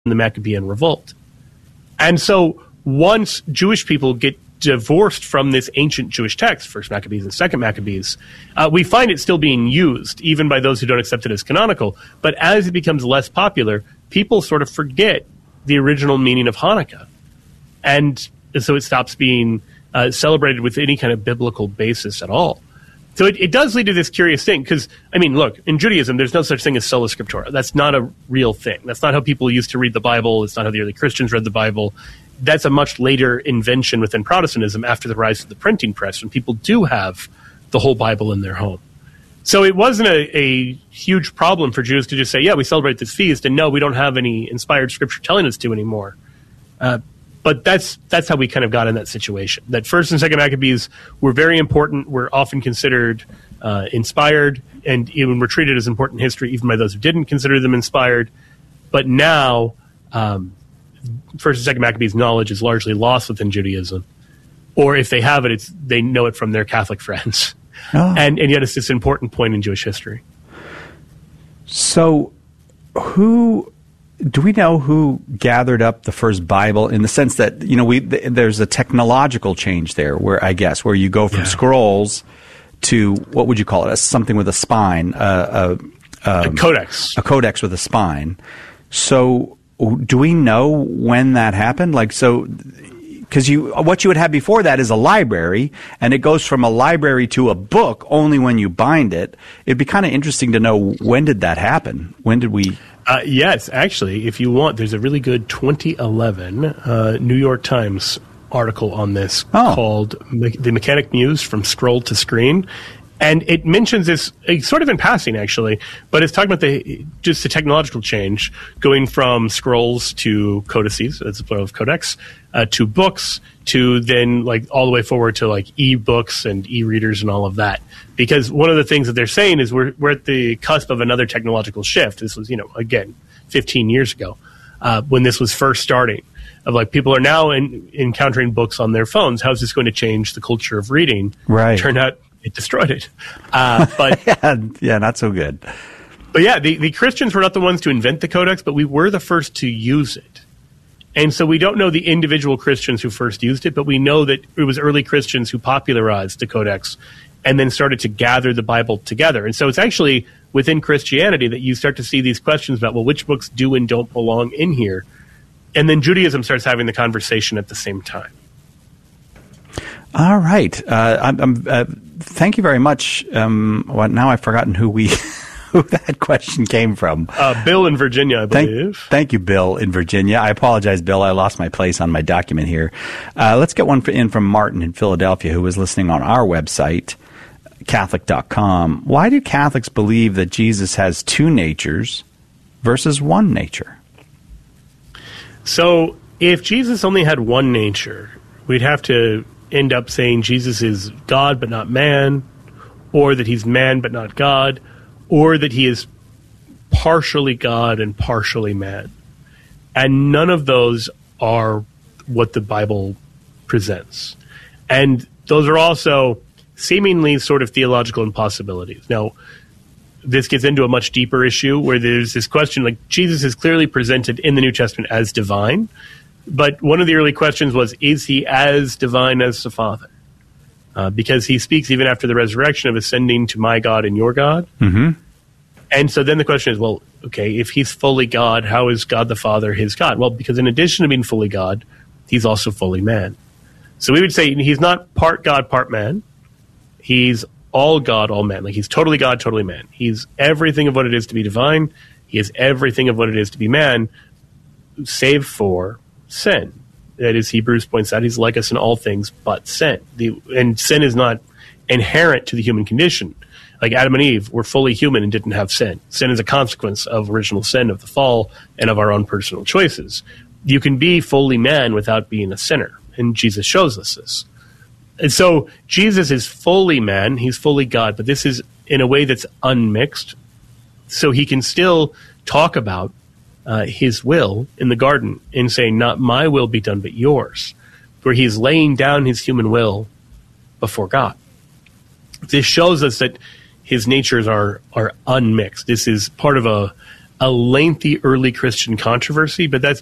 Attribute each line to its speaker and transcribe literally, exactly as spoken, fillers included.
Speaker 1: the Maccabean revolt. And so once Jewish people get divorced from this ancient Jewish text, First Maccabees and Second Maccabees, uh, we find it still being used, even by those who don't accept it as canonical. But as it becomes less popular, people sort of forget the original meaning of Hanukkah. And so it stops being uh, celebrated with any kind of biblical basis at all. So it, it does lead to this curious thing, because, I mean, look, in Judaism, there's no such thing as sola scriptura. That's not a real thing. That's not how people used to read the Bible. It's not how the early Christians read the Bible. That's a much later invention within Protestantism after the rise of the printing press, when people do have the whole Bible in their home. So it wasn't a, a huge problem for Jews to just say, yeah, we celebrate this feast, and no, we don't have any inspired scripture telling us to anymore. Uh, But that's that's how we kind of got in that situation. That First and Second Maccabees were very important, were often considered uh, inspired, and even were treated as important history, even by those who didn't consider them inspired. But now, um, First and Second Maccabees knowledge is largely lost within Judaism. Or if they have it, it's they know it from their Catholic friends. Oh. And, and yet it's this important point in Jewish history.
Speaker 2: So who... Do we know who gathered up the first Bible, in the sense that, you know, we th- there's a technological change there, where I guess where you go from yeah. scrolls to, what would you call it, a, something with a spine, uh, a, um,
Speaker 1: a codex,
Speaker 2: a codex with a spine. So, do we know when that happened? Like, so, because you what you would have before that is a library, and it goes from a library to a book only when you bind it. It'd be kind of interesting to know, when did that happen? When did we?
Speaker 1: Uh, yes, actually, if you want, there's a really good twenty eleven uh, New York Times article on this oh. called Me- The Mechanic Muse from Scroll to Screen. And it mentions this uh, sort of in passing, actually, but it's talking about the just the technological change going from scrolls to codices, that's the plural of codex, uh, to books, to then like all the way forward to like e-books and e-readers and all of that. Because one of the things that they're saying is we're we're at the cusp of another technological shift. This was, you know, again, fifteen years ago, uh, when this was first starting. Of like, people are now in, encountering books on their phones. How is this going to change the culture of reading?
Speaker 2: Right.
Speaker 1: Turned out it destroyed it. Uh, but
Speaker 2: yeah, yeah, not so good.
Speaker 1: But yeah, the, the Christians were not the ones to invent the codex, but we were the first to use it. And so we don't know the individual Christians who first used it, but we know that it was early Christians who popularized the codex and then started to gather the Bible together. And so it's actually within Christianity that you start to see these questions about, well, which books do and don't belong in here? And then Judaism starts having the conversation at the same time.
Speaker 2: All right. Uh, I'm, I'm, uh, thank you very much. Um, well, now I've forgotten who we who that question came from.
Speaker 1: Uh, Bill in Virginia, I believe.
Speaker 2: Thank, thank you, Bill in Virginia. I apologize, Bill. I lost my place on my document here. Uh, let's get one in from Martin in Philadelphia, who was listening on our website, Catholic dot com. Why do Catholics believe that Jesus has two natures versus one nature?
Speaker 1: So if Jesus only had one nature, we'd have to end up saying Jesus is God but not man, or that he's man but not God, or that he is partially God and partially man. And none of those are what the Bible presents. And those are also seemingly sort of theological impossibilities. Now, this gets into a much deeper issue where there's this question, like, Jesus is clearly presented in the New Testament as divine, but one of the early questions was, is he as divine as the Father? Uh, because he speaks even after the resurrection of ascending to my God and your God.
Speaker 2: Mm-hmm.
Speaker 1: And so then the question is, well, okay, if he's fully God, how is God the Father his God? Well, because in addition to being fully God, he's also fully man. So we would say he's not part God, part man. He's all God, all man. Like, he's totally God, totally man. He's everything of what it is to be divine. He is everything of what it is to be man, save for sin. That is, Hebrews points out, he's like us in all things but sin. The, and sin is not inherent to the human condition. Like Adam and Eve were fully human and didn't have sin. Sin is a consequence of original sin, of the fall, and of our own personal choices. You can be fully man without being a sinner, and Jesus shows us this. And so Jesus is fully man, he's fully God, but this is in a way that's unmixed. So he can still talk about uh, his will in the garden and say, not my will be done, but yours, where he's laying down his human will before God. This shows us that his natures are are unmixed. This is part of a a lengthy early Christian controversy, but that's